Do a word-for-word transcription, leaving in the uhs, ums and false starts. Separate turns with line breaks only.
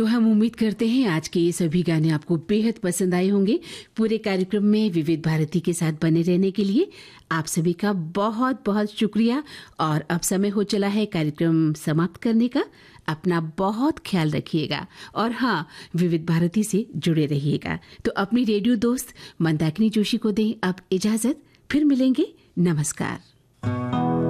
तो हम उम्मीद करते हैं आज के ये सभी गाने आपको बेहद पसंद आए होंगे। पूरे कार्यक्रम में विविध भारती के साथ बने रहने के लिए आप सभी का बहुत बहुत शुक्रिया। और अब समय हो चला है कार्यक्रम समाप्त करने का। अपना बहुत ख्याल रखिएगा और हाँ, विविध भारती से जुड़े रहिएगा। तो अपनी रेडियो दोस्त मंदाकिनी जोशी को दें अब इजाजत। फिर मिलेंगे। नमस्कार।